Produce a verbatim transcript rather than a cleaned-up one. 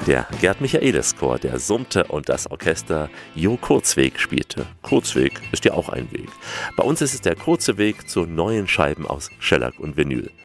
Der Gerd-Michaelis-Chor, der summte und das Orchester Jo Kurzweg spielte. Kurzweg ist ja auch ein Weg. Bei uns ist es der kurze Weg zu neuen Scheiben aus Shellac und Vinyl.